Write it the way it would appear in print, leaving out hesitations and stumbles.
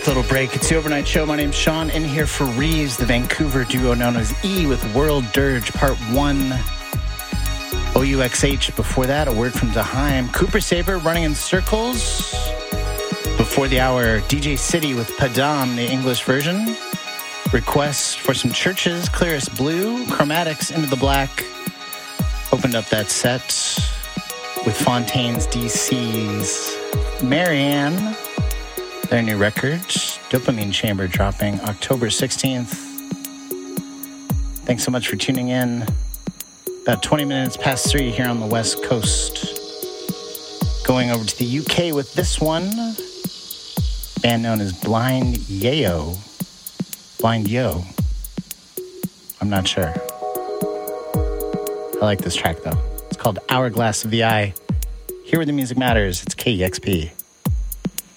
quick little break. It's the Overnight Show. My name's Sean. In here for Reeves, the Vancouver duo known as E with World Dirge Part 1. OUXH before that, A Word from Daheim. Cooper Saber, Running in Circles. Before the hour, DJ City with Padam, the English version. Request for some Churches, Clearest Blue. Chromatics, Into the Black. Opened up that set with Fontaine's DC's Marianne. Their new record, Dopamine Chamber, dropping October 16th. Thanks so much for tuning in. About 20 minutes past 3 here on the West Coast. Going over to the UK with this one. Band known as Blind Yo. I'm not sure. I like this track though. It's called Hourglass of the Eye. Here where the music matters. It's KEXP.